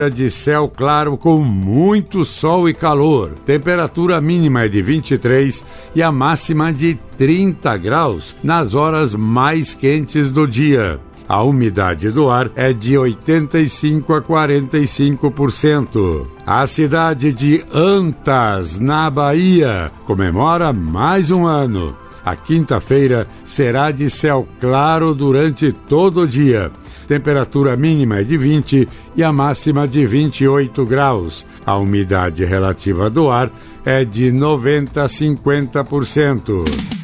De céu claro com muito sol e calor. Temperatura mínima é de 23 e a máxima de 30 graus nas horas mais quentes do dia. A umidade do ar é de 85 a 45%. A cidade de Antas, na Bahia, comemora mais um ano. A quinta-feira será de céu claro durante todo o dia. Temperatura mínima é de 20 e a máxima de 28 graus. A umidade relativa do ar é de 90 a 50%.